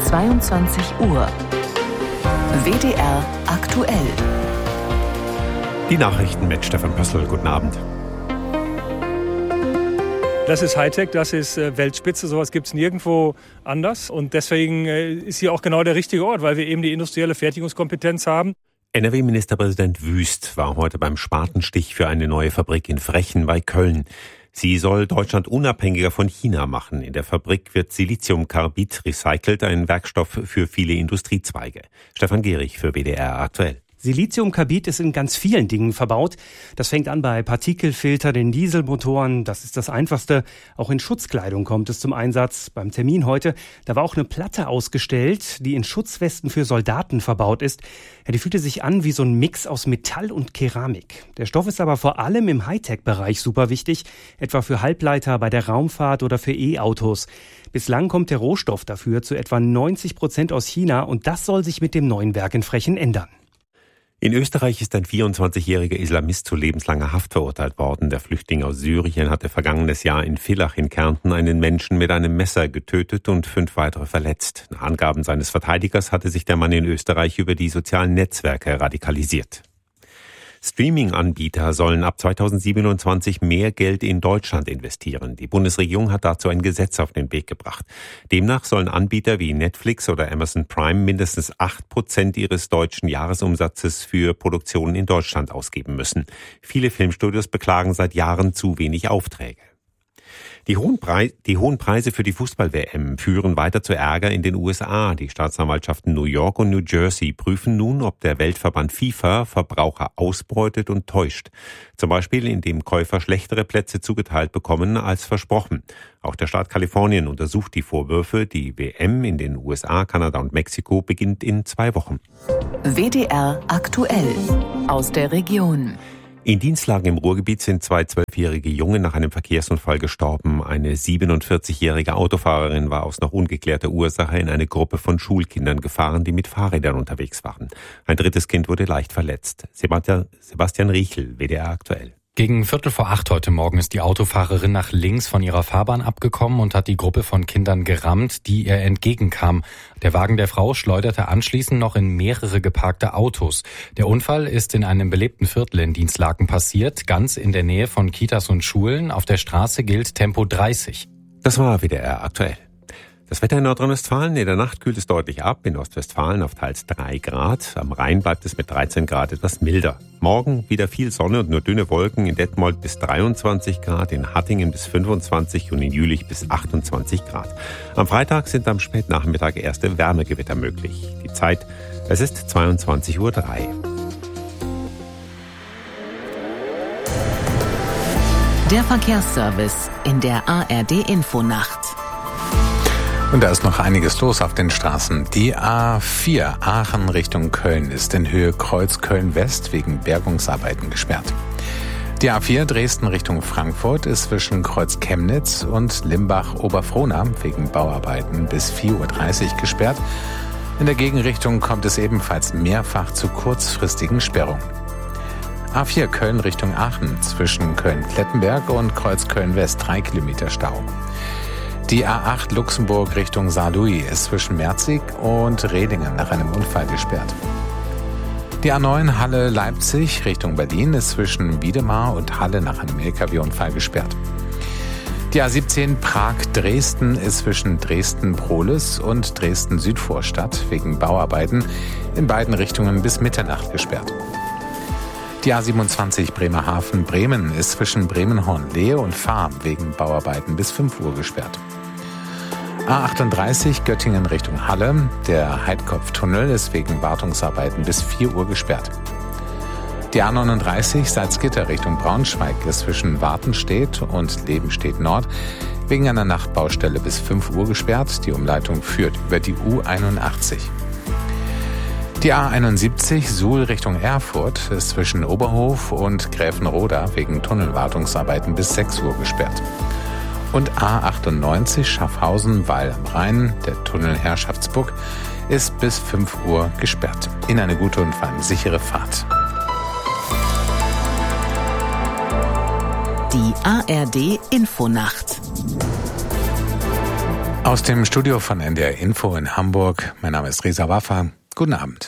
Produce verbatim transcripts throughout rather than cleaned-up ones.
zweiundzwanzig Uhr. W D R aktuell. Die Nachrichten mit Stefan Pössl. Guten Abend. Das ist Hightech, das ist Weltspitze, sowas gibt es nirgendwo anders. Und deswegen ist hier auch genau der richtige Ort, weil wir eben die industrielle Fertigungskompetenz haben. N R W-Ministerpräsident Wüst war heute beim Spatenstich für eine neue Fabrik in Frechen bei Köln. Sie soll Deutschland unabhängiger von China machen. In der Fabrik wird Siliziumkarbid recycelt, ein Werkstoff für viele Industriezweige. Stefan Gehrig für W D R aktuell. Siliziumkarbid ist in ganz vielen Dingen verbaut. Das fängt an bei Partikelfiltern in Dieselmotoren. Das ist das Einfachste. Auch in Schutzkleidung kommt es zum Einsatz. Beim Termin heute, da war auch eine Platte ausgestellt, die in Schutzwesten für Soldaten verbaut ist. Ja, die fühlte sich an wie so ein Mix aus Metall und Keramik. Der Stoff ist aber vor allem im Hightech-Bereich super wichtig, etwa für Halbleiter bei der Raumfahrt oder für E-Autos. Bislang kommt der Rohstoff dafür zu etwa neunzig Prozent aus China und das soll sich mit dem neuen Werk in Frechen ändern. In Österreich ist ein vierundzwanzigjähriger Islamist zu lebenslanger Haft verurteilt worden. Der Flüchtling aus Syrien hatte vergangenes Jahr in Villach in Kärnten einen Menschen mit einem Messer getötet und fünf weitere verletzt. Nach Angaben seines Verteidigers hatte sich der Mann in Österreich über die sozialen Netzwerke radikalisiert. Streaming-Anbieter sollen ab zweitausendsiebenundzwanzig mehr Geld in Deutschland investieren. Die Bundesregierung hat dazu ein Gesetz auf den Weg gebracht. Demnach sollen Anbieter wie Netflix oder Amazon Prime mindestens acht Prozent ihres deutschen Jahresumsatzes für Produktionen in Deutschland ausgeben müssen. Viele Filmstudios beklagen seit Jahren zu wenig Aufträge. Die hohen, Pre- die hohen Preise für die Fußball-W M führen weiter zu Ärger in den U S A. Die Staatsanwaltschaften New York und New Jersey prüfen nun, ob der Weltverband FIFA Verbraucher ausbeutet und täuscht. Zum Beispiel, indem Käufer schlechtere Plätze zugeteilt bekommen als versprochen. Auch der Staat Kalifornien untersucht die Vorwürfe. Die W M in den U S A, Kanada und Mexiko beginnt in zwei Wochen. W D R aktuell aus der Region. In Dienstlagen im Ruhrgebiet sind zwei zwölfjährige Jungen nach einem Verkehrsunfall gestorben. Eine siebenundvierzigjährige Autofahrerin war aus noch ungeklärter Ursache in eine Gruppe von Schulkindern gefahren, die mit Fahrrädern unterwegs waren. Ein drittes Kind wurde leicht verletzt. Sebastian, Sebastian Riechel, W D R aktuell. Gegen Viertel vor acht heute Morgen ist die Autofahrerin nach links von ihrer Fahrbahn abgekommen und hat die Gruppe von Kindern gerammt, die ihr entgegenkam. Der Wagen der Frau schleuderte anschließend noch in mehrere geparkte Autos. Der Unfall ist in einem belebten Viertel in Dienstlaken passiert, ganz in der Nähe von Kitas und Schulen. Auf der Straße gilt Tempo dreißig. Das war W D R aktuell. Das Wetter in Nordrhein-Westfalen: In der Nacht kühlt es deutlich ab, in Ostwestfalen auf teils drei Grad. Am Rhein bleibt es mit dreizehn Grad etwas milder. Morgen wieder viel Sonne und nur dünne Wolken, in Detmold bis dreiundzwanzig Grad, in Hattingen bis fünfundzwanzig und in Jülich bis achtundzwanzig Grad. Am Freitag sind am Spätnachmittag erste Wärmegewitter möglich. Die Zeit, es ist zweiundzwanzig Uhr drei. Der Verkehrsservice in der A R D-Infonacht. Und da ist noch einiges los auf den Straßen. Die A vier Aachen Richtung Köln ist in Höhe Kreuz Köln-West wegen Bergungsarbeiten gesperrt. Die A vier Dresden Richtung Frankfurt ist zwischen Kreuz Chemnitz und Limbach-Oberfrohna wegen Bauarbeiten bis vier Uhr dreißig gesperrt. In der Gegenrichtung kommt es ebenfalls mehrfach zu kurzfristigen Sperrungen. A vier Köln Richtung Aachen zwischen Köln-Klettenberg und Kreuz Köln-West drei Kilometer Stau. Die A acht Luxemburg Richtung Saarlouis ist zwischen Merzig und Redingen nach einem Unfall gesperrt. Die A neun Halle-Leipzig Richtung Berlin ist zwischen Wiedemar und Halle nach einem L K W-Unfall gesperrt. Die A siebzehn Prag-Dresden ist zwischen Dresden-Prohlis und Dresden-Südvorstadt wegen Bauarbeiten in beiden Richtungen bis Mitternacht gesperrt. Die A siebenundzwanzig Bremerhaven-Bremen ist zwischen Bremenhorn-Lehe und Fahr wegen Bauarbeiten bis fünf Uhr gesperrt. A achtunddreißig Göttingen Richtung Halle. Der Heidkopftunnel ist wegen Wartungsarbeiten bis vier Uhr gesperrt. Die A neununddreißig Salzgitter Richtung Braunschweig ist zwischen Wartenstedt und Lebenstedt Nord wegen einer Nachtbaustelle bis fünf Uhr gesperrt. Die Umleitung führt über die U einundachtzig. Die A einundsiebzig Suhl Richtung Erfurt ist zwischen Oberhof und Gräfenroda wegen Tunnelwartungsarbeiten bis sechs Uhr gesperrt. Und A achtundneunzig Schaffhausen-Weil am Rhein, der Tunnel Herrschaftsburg, ist bis fünf Uhr gesperrt. Ihnen eine gute und vor allem sichere Fahrt. Die A R D-Infonacht. Aus dem Studio von N D R Info in Hamburg. Mein Name ist Reza Waffa. Guten Abend.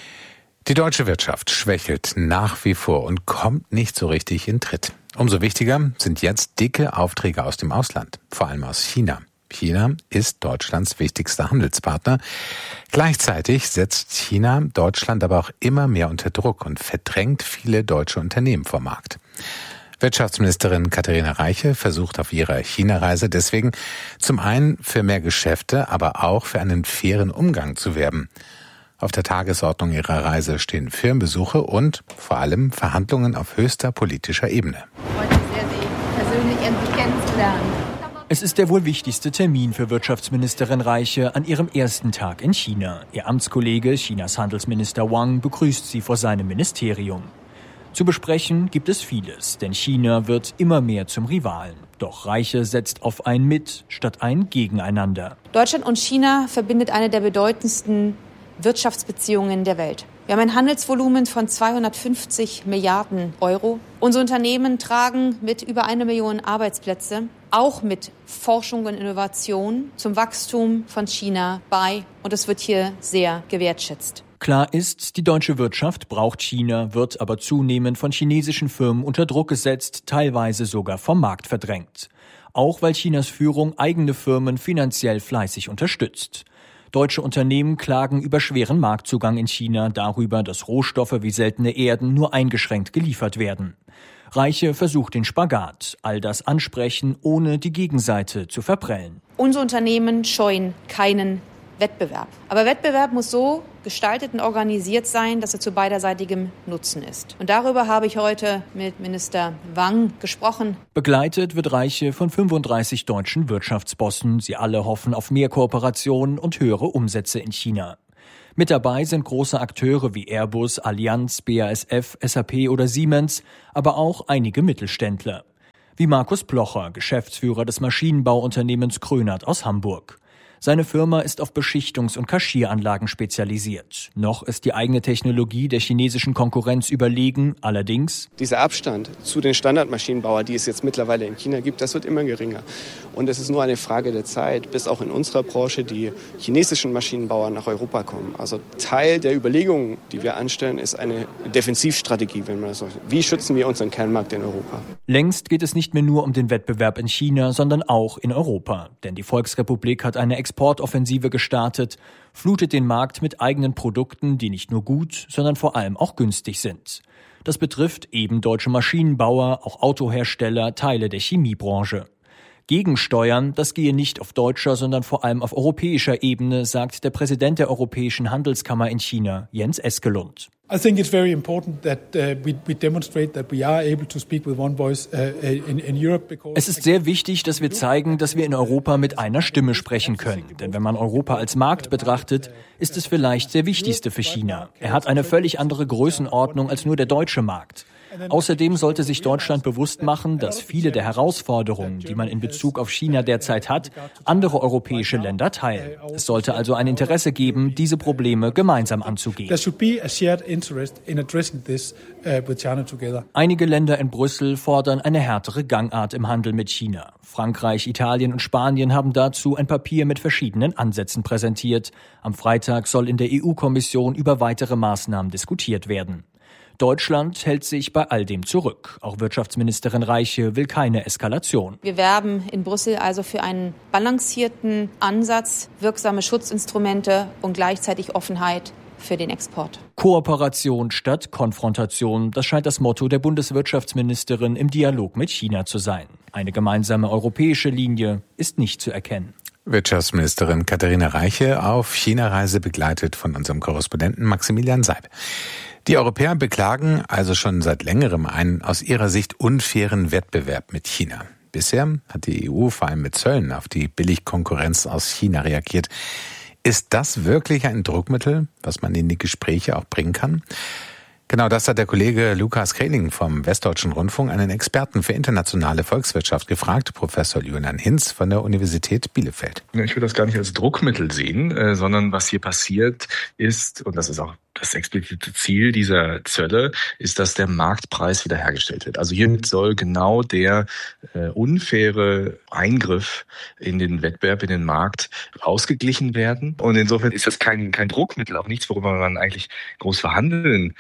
Die deutsche Wirtschaft schwächelt nach wie vor und kommt nicht so richtig in Tritt. Umso wichtiger sind jetzt dicke Aufträge aus dem Ausland, vor allem aus China. China ist Deutschlands wichtigster Handelspartner. Gleichzeitig setzt China Deutschland aber auch immer mehr unter Druck und verdrängt viele deutsche Unternehmen vom Markt. Wirtschaftsministerin Katharina Reiche versucht auf ihrer China-Reise deswegen zum einen für mehr Geschäfte, aber auch für einen fairen Umgang zu werben. Auf der Tagesordnung ihrer Reise stehen Firmenbesuche und vor allem Verhandlungen auf höchster politischer Ebene. Heute sehr, sehr persönlich endlich kennenzulernen. Es ist der wohl wichtigste Termin für Wirtschaftsministerin Reiche an ihrem ersten Tag in China. Ihr Amtskollege, Chinas Handelsminister Wang, begrüßt sie vor seinem Ministerium. Zu besprechen gibt es vieles, denn China wird immer mehr zum Rivalen. Doch Reiche setzt auf ein Mit statt ein Gegeneinander. Deutschland und China verbindet eine der bedeutendsten Wirtschaftsbeziehungen der Welt. Wir haben ein Handelsvolumen von zweihundertfünfzig Milliarden Euro. Unsere Unternehmen tragen mit über eine Million Arbeitsplätze, auch mit Forschung und Innovation, zum Wachstum von China bei. Und es wird hier sehr gewertschätzt. Klar ist, die deutsche Wirtschaft braucht China, wird aber zunehmend von chinesischen Firmen unter Druck gesetzt, teilweise sogar vom Markt verdrängt. Auch weil Chinas Führung eigene Firmen finanziell fleißig unterstützt. Deutsche Unternehmen klagen über schweren Marktzugang in China, darüber, dass Rohstoffe wie seltene Erden nur eingeschränkt geliefert werden. Reiche versucht den Spagat, all das ansprechen, ohne die Gegenseite zu verprellen. Unsere Unternehmen scheuen keinen Wettbewerb. Aber Wettbewerb muss so gestaltet und organisiert sein, dass er zu beiderseitigem Nutzen ist. Und darüber habe ich heute mit Minister Wang gesprochen. Begleitet wird Reiche von fünfunddreißig deutschen Wirtschaftsbossen. Sie alle hoffen auf mehr Kooperation und höhere Umsätze in China. Mit dabei sind große Akteure wie Airbus, Allianz, B A S F, S A P oder Siemens, aber auch einige Mittelständler. Wie Markus Plocher, Geschäftsführer des Maschinenbauunternehmens Krönert aus Hamburg. Seine Firma ist auf Beschichtungs- und Kaschieranlagen spezialisiert. Noch ist die eigene Technologie der chinesischen Konkurrenz überlegen, allerdings dieser Abstand zu den Standardmaschinenbauern, die es jetzt mittlerweile in China gibt, das wird immer geringer. Und es ist nur eine Frage der Zeit, bis auch in unserer Branche die chinesischen Maschinenbauer nach Europa kommen. Also Teil der Überlegungen, die wir anstellen, ist eine Defensivstrategie, wenn man das so sagt. Wie schützen wir unseren Kernmarkt in Europa? Längst geht es nicht mehr nur um den Wettbewerb in China, sondern auch in Europa. Denn die Volksrepublik hat eine Exportoffensive gestartet, flutet den Markt mit eigenen Produkten, die nicht nur gut, sondern vor allem auch günstig sind. Das betrifft eben deutsche Maschinenbauer, auch Autohersteller, Teile der Chemiebranche. Gegensteuern, das gehe nicht auf deutscher, sondern vor allem auf europäischer Ebene, sagt der Präsident der Europäischen Handelskammer in China, Jens Eskelund. I think it's very important that uh, we, we demonstrate that we are able to speak with one voice uh, in, in Europe. Because es ist sehr wichtig, dass wir zeigen, dass wir in Europa mit einer Stimme sprechen können. Denn wenn man Europa als Markt betrachtet, ist es vielleicht der wichtigste für China. Er hat eine völlig andere Größenordnung als nur der deutsche Markt. Außerdem sollte sich Deutschland bewusst machen, dass viele der Herausforderungen, die man in Bezug auf China derzeit hat, andere europäische Länder teilen. Es sollte also ein Interesse geben, diese Probleme gemeinsam anzugehen. Einige Länder in Brüssel fordern eine härtere Gangart im Handel mit China. Frankreich, Italien und Spanien haben dazu ein Papier mit verschiedenen Ansätzen präsentiert. Am Freitag soll in der E U-Kommission über weitere Maßnahmen diskutiert werden. Deutschland hält sich bei all dem zurück. Auch Wirtschaftsministerin Reiche will keine Eskalation. Wir werben in Brüssel also für einen balancierten Ansatz, wirksame Schutzinstrumente und gleichzeitig Offenheit für den Export. Kooperation statt Konfrontation, das scheint das Motto der Bundeswirtschaftsministerin im Dialog mit China zu sein. Eine gemeinsame europäische Linie ist nicht zu erkennen. Wirtschaftsministerin Katharina Reiche auf China-Reise, begleitet von unserem Korrespondenten Maximilian Seib. Die Europäer beklagen also schon seit längerem einen aus ihrer Sicht unfairen Wettbewerb mit China. Bisher hat die E U vor allem mit Zöllen auf die Billigkonkurrenz aus China reagiert. Ist das wirklich ein Druckmittel, was man in die Gespräche auch bringen kann? Genau, das hat der Kollege Lukas Kreling vom Westdeutschen Rundfunk einen Experten für internationale Volkswirtschaft gefragt, Professor Julian Hinz von der Universität Bielefeld. Ich würde das gar nicht als Druckmittel sehen, äh, sondern was hier passiert ist, und das ist auch das explizite Ziel dieser Zölle, ist, dass der Marktpreis wiederhergestellt wird. Also hiermit soll genau der äh, unfaire Eingriff in den Wettbewerb, in den Markt ausgeglichen werden. Und insofern ist das kein, kein Druckmittel, auch nichts, worüber man eigentlich groß verhandeln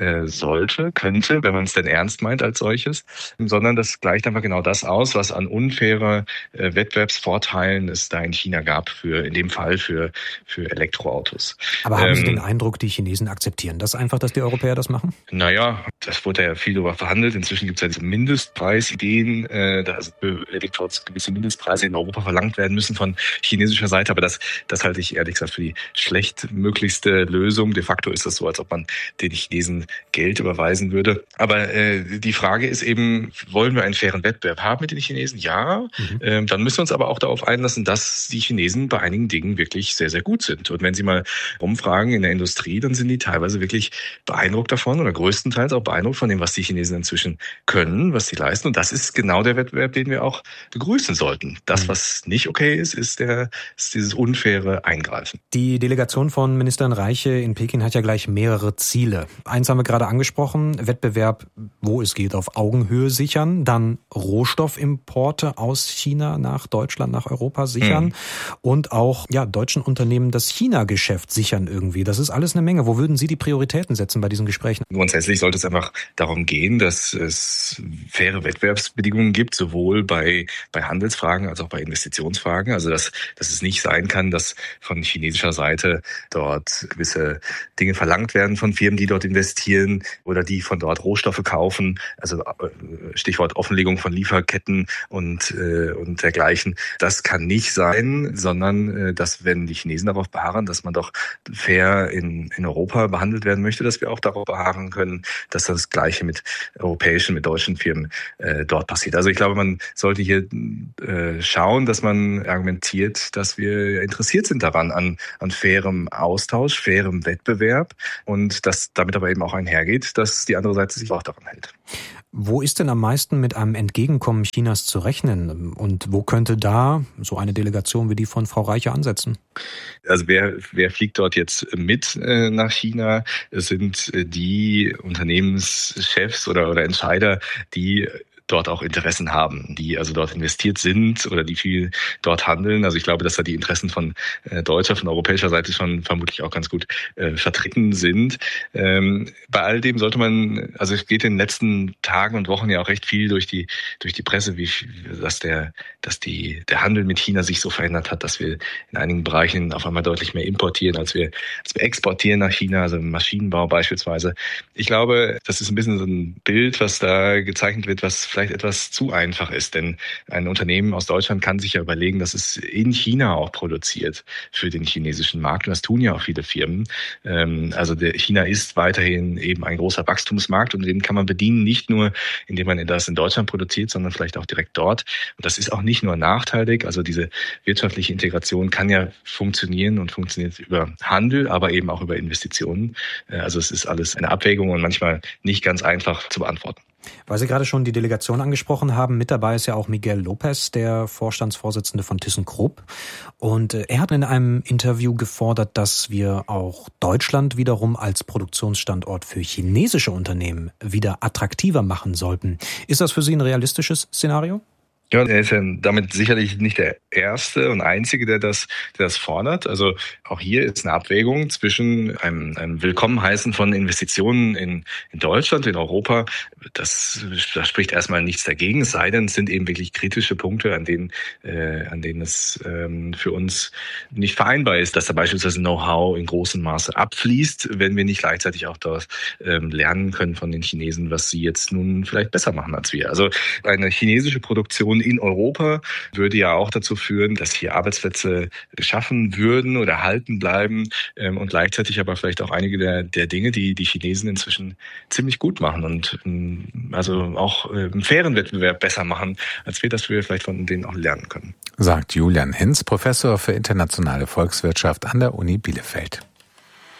sollte, könnte, wenn man es denn ernst meint als solches, sondern das gleicht einfach genau das aus, was an unfairer äh, Wettbewerbsvorteilen es da in China gab, für in dem Fall für für Elektroautos. Aber haben ähm, Sie den Eindruck, die Chinesen akzeptieren das einfach, dass die Europäer das machen? Naja, das wurde ja viel darüber verhandelt. Inzwischen gibt es ja diese Mindestpreisideen, äh, da also für Elektroautos gewisse Mindestpreise in Europa verlangt werden müssen von chinesischer Seite, aber das, das halte ich ehrlich gesagt für die schlechtmöglichste Lösung. De facto ist das so, als ob man den Chinesen Geld überweisen würde. Aber äh, die Frage ist eben, wollen wir einen fairen Wettbewerb haben mit den Chinesen? Ja. Mhm. Ähm, dann müssen wir uns aber auch darauf einlassen, dass die Chinesen bei einigen Dingen wirklich sehr, sehr gut sind. Und wenn Sie mal umfragen in der Industrie, dann sind die teilweise wirklich beeindruckt davon oder größtenteils auch beeindruckt von dem, was die Chinesen inzwischen können, was sie leisten. Und das ist genau der Wettbewerb, den wir auch begrüßen sollten. Das, was nicht okay ist, ist, der, ist dieses unfaire Eingreifen. Die Delegation von Ministerin Reiche in Peking hat ja gleich mehrere Ziele. Eins haben wir gerade angesprochen, Wettbewerb, wo es geht, auf Augenhöhe sichern, dann Rohstoffimporte aus China nach Deutschland, nach Europa sichern mhm. und auch ja deutschen Unternehmen das China-Geschäft sichern irgendwie. Das ist alles eine Menge. Wo würden Sie die Prioritäten setzen bei diesen Gesprächen? Grundsätzlich sollte es einfach darum gehen, dass es faire Wettbewerbsbedingungen gibt, sowohl bei, bei Handelsfragen als auch bei Investitionsfragen. Also dass, dass es nicht sein kann, dass von chinesischer Seite dort gewisse Dinge verlangt werden von Firmen, die dort investieren oder die von dort Rohstoffe kaufen, also Stichwort Offenlegung von Lieferketten und äh, und dergleichen. Das kann nicht sein, sondern äh, dass, wenn die Chinesen darauf beharren, dass man doch fair in in Europa behandelt werden möchte, dass wir auch darauf beharren können, dass das Gleiche mit europäischen, mit deutschen Firmen äh, dort passiert. Also ich glaube, man sollte hier äh, schauen, dass man argumentiert, dass wir interessiert sind daran, an an fairem Austausch, fairem Wettbewerb und dass damit aber eben auch einhergeht, dass die andere Seite sich auch daran hält. Wo ist denn am meisten mit einem Entgegenkommen Chinas zu rechnen? Und wo könnte da so eine Delegation wie die von Frau Reiche ansetzen? Also wer, wer fliegt dort jetzt mit äh, nach China? Es sind äh, die Unternehmenschefs oder, oder Entscheider, die dort auch Interessen haben, die also dort investiert sind oder die viel dort handeln. Also ich glaube, dass da die Interessen von äh, deutscher, von europäischer Seite schon vermutlich auch ganz gut äh, vertreten sind. Ähm, bei all dem sollte man, also es geht in den letzten Tagen und Wochen ja auch recht viel durch die durch die Presse, wie dass der dass die der Handel mit China sich so verändert hat, dass wir in einigen Bereichen auf einmal deutlich mehr importieren, als wir als wir exportieren nach China, also im Maschinenbau beispielsweise. Ich glaube, das ist ein bisschen so ein Bild, was da gezeichnet wird, was vielleicht etwas zu einfach ist, denn ein Unternehmen aus Deutschland kann sich ja überlegen, dass es in China auch produziert für den chinesischen Markt. Und das tun ja auch viele Firmen. Also der China ist weiterhin eben ein großer Wachstumsmarkt und den kann man bedienen, nicht nur indem man das in Deutschland produziert, sondern vielleicht auch direkt dort. Und das ist auch nicht nur nachteilig. Also diese wirtschaftliche Integration kann ja funktionieren und funktioniert über Handel, aber eben auch über Investitionen. Also es ist alles eine Abwägung und manchmal nicht ganz einfach zu beantworten. Weil Sie gerade schon die Delegation angesprochen haben, mit dabei ist ja auch Miguel Lopez, der Vorstandsvorsitzende von ThyssenKrupp. Und er hat in einem Interview gefordert, dass wir auch Deutschland wiederum als Produktionsstandort für chinesische Unternehmen wieder attraktiver machen sollten. Ist das für Sie ein realistisches Szenario? Ja, er ist ja damit sicherlich nicht der Erste und Einzige, der das, der das fordert. Also auch hier ist eine Abwägung zwischen einem, einem Willkommenheißen von Investitionen in, in Deutschland, in Europa. Das, das spricht erstmal nichts dagegen, es sei denn, es sind eben wirklich kritische Punkte, an denen, äh, an denen es ähm, für uns nicht vereinbar ist, dass da beispielsweise Know-how in großem Maße abfließt, wenn wir nicht gleichzeitig auch dort ähm, lernen können von den Chinesen, was sie jetzt nun vielleicht besser machen als wir. Also eine chinesische Produktion in Europa würde ja auch dazu führen, dass hier Arbeitsplätze geschaffen würden oder erhalten bleiben ähm, und gleichzeitig aber vielleicht auch einige der, der Dinge, die die Chinesen inzwischen ziemlich gut machen und ähm, also auch äh, einen fairen Wettbewerb besser machen, als wir das wir vielleicht von denen auch lernen können. Sagt Julian Hinz, Professor für internationale Volkswirtschaft an der Uni Bielefeld.